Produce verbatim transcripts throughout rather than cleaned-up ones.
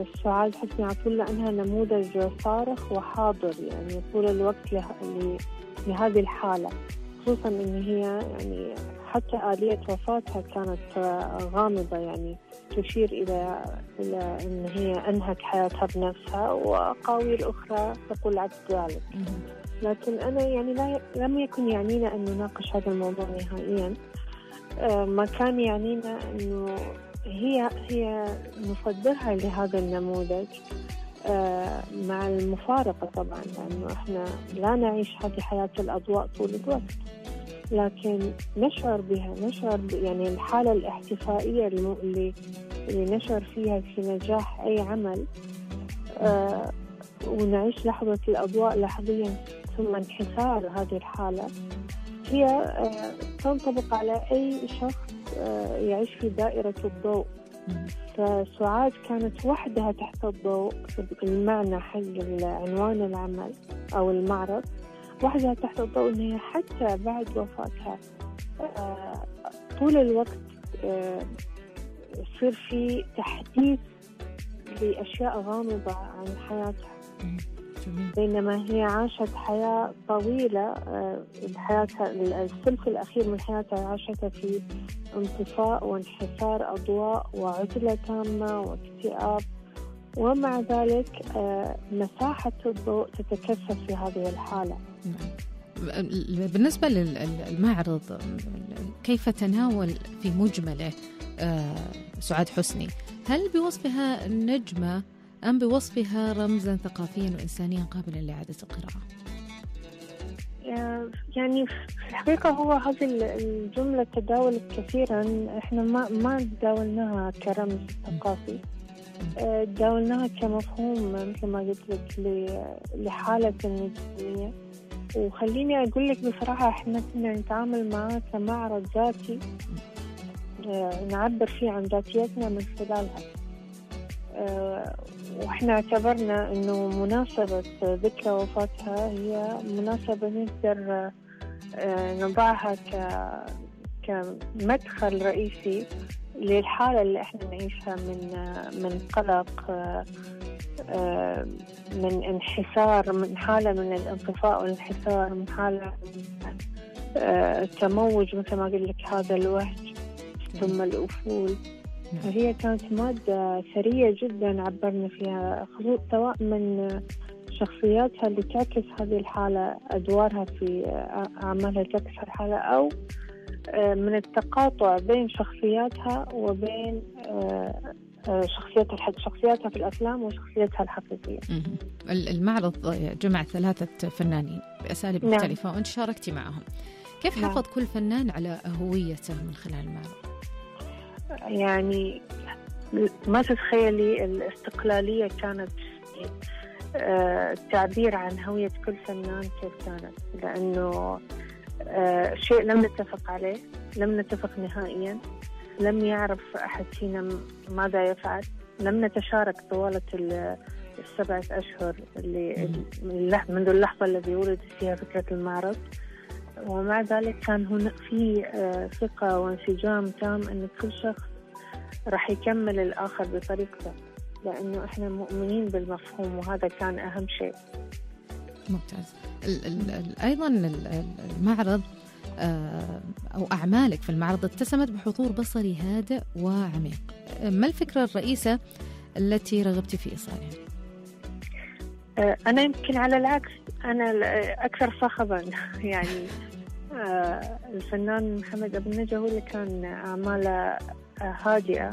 سعاد حسني عطول لأنها نموذج صارخ وحاضر يعني طول الوقت له... لهذه الحالة، خصوصا إن هي يعني حتى آلية وفاتها كانت غامضة، يعني تشير إلى إلى أن هي أنهت حياتها بنفسها، وأقاويل أخرى تقول عكس ذلك. لكن أنا يعني لا لم يكن يعنينا أن نناقش هذا الموضوع نهائيا. ما كان يعنينا أنه هي هي نصدرها لهذا النموذج مع المفارقة طبعا، لأنه إحنا لا نعيش هذه حياة الأضواء طول الوقت، لكن نشعر بها، نشعر يعني الحالة الاحتفائية اللي, اللي نشعر فيها في نجاح أي عمل، آه ونعيش لحظة الأضواء لحظيا ثم انحسار هذه الحالة، هي آه تنطبق على أي شخص آه يعيش في دائرة الضوء. فسعاد كانت وحدها تحت الضوء، المعنى حق عنوان العمل أو المعرض، وحدها تحت الضوء، إن هي حتى بعد وفاتها آه طول الوقت آه يصير في تحديث لأشياء غامضة عن حياتها، بينما هي عاشت حياة طويلة. آه حياتها الثلث الأخير من حياتها عاشتها في انطفاء وانحسار أضواء وعزلة تامة واكتئاب، ومع ذلك آه مساحة الضوء تتكثف في هذه الحالة. بالنسبة للمعرض، كيف تناول في مجمله سعاد حسني؟ هل بوصفها نجمة أم بوصفها رمزا ثقافيا وإنسانيا قابلا لإعادة القراءة؟ يعني في الحقيقة هو هذه الجملة تداولت كثيرا، احنا ما ما تداولناها كرمز ثقافي، تداولناها كمفهوم مثل ما قلت لك لحالة النجمية. وخليني أقول لك بصراحة إحنا كنا نتعامل معاه كمعرض ذاتي نعبر فيه عن ذاتيتنا من خلالها، وإحنا اعتبرنا إنه مناسبة ذكرى وفاتها هي مناسبة نقدر نضعها كمدخل رئيسي للحالة اللي إحنا نعيشها من من قلق، من انحسار، من حالة من الانطفاء والانحسار، من حالة التموج مثل ما قلت لك، هذا الوهج ثم الأفول. فهي كانت مادة ثرية جدا عبرنا فيها، سواء من شخصياتها اللي تعكس هذه الحالة، أدوارها في أعمالها تعكس الحالة، أو من التقاطع بين شخصياتها وبين شخصياتها الحق شخصياتها في الأفلام وشخصياتها الحقيقية. المعرض جمع ثلاثة فنانين بأساليب نعم. مختلفة وأنت شاركتي معهم، كيف نعم. حافظ كل فنان على هويته من خلال المعرض؟ يعني ما تتخيلي الاستقلالية كانت التعبير عن هوية كل فنان كيف كانت، لأنه شيء لم نتفق عليه، لم نتفق نهائيا، لم يعرف أحد فينا ماذا يفعل، لم نتشارك طوال السبعة أشهر اللي منذ اللحظة التي ولدت فيها فكرة المعرض. ومع ذلك كان هنا في ثقة وانسجام تام أن كل شخص راح يكمل الآخر بطريقته، لأنه إحنا مؤمنين بالمفهوم، وهذا كان أهم شيء. ممتاز. ال ال أيضا المعرض أو أعمالك في المعرض اتسمت بحضور بصري هادئ وعميق، ما الفكرة الرئيسة التي رغبتي في إيصالها؟ أنا يمكن على العكس، أنا أكثر صخبا يعني الفنان محمد أبو النجا هو اللي كان أعماله هادئة،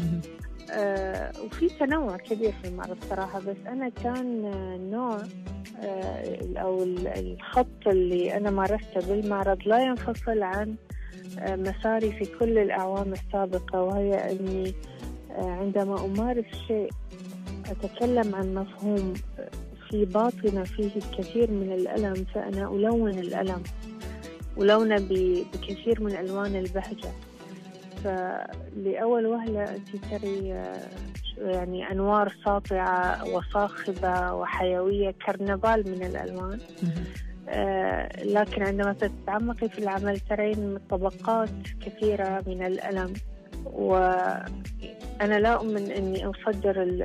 وفي تنوع كبير في المعرض صراحة، بس أنا كان نوع أو الخط اللي أنا مارسته بالمعرض لا ينفصل عن مساري في كل الأعوام السابقة، وهي أني عندما أمارس شيء أتكلم عن مفهوم في باطنة فيه الكثير من الألم، فأنا ألون الألم، ألونه بكثير من ألوان البهجة. فلأول وهلة أنت تري يعني أنوار ساطعة وصاخبة وحيوية، كرنفال من الألوان، آه لكن عندما تتعمقي في العمل ترين طبقات كثيرة من الألم. وأنا لا أؤمن أني أصدر